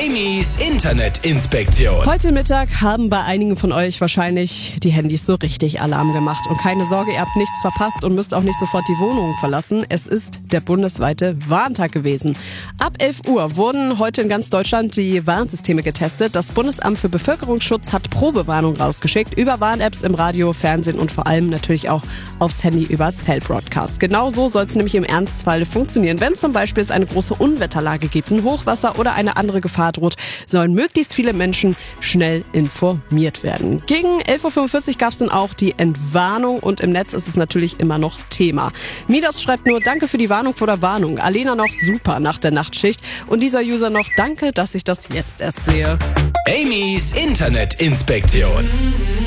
Amy's Internetinspektion. Heute Mittag haben bei einigen von euch wahrscheinlich die Handys so richtig Alarm gemacht. Und keine Sorge, ihr habt nichts verpasst und müsst auch nicht sofort die Wohnung verlassen. Es ist der bundesweite Warntag gewesen. Ab 11 Uhr wurden heute in ganz Deutschland die Warnsysteme getestet. Das Bundesamt für Bevölkerungsschutz hat Probewarnung rausgeschickt über Warn-Apps im Radio, Fernsehen und vor allem natürlich auch aufs Handy über Cell Broadcast. Genau so soll es nämlich im Ernstfall funktionieren. Wenn zum Beispiel es eine große Unwetterlage gibt, ein Hochwasser oder eine andere Gefahr droht, sollen möglichst viele Menschen schnell informiert werden. Gegen 11.45 Uhr gab es dann auch die Entwarnung und im Netz ist es natürlich immer noch Thema. Midas schreibt nur, danke für die Warnung vor der Warnung. Alena noch, super nach der Nachtschicht. Und dieser User noch, danke, dass ich das jetzt erst sehe. Amy's Internetinspektion.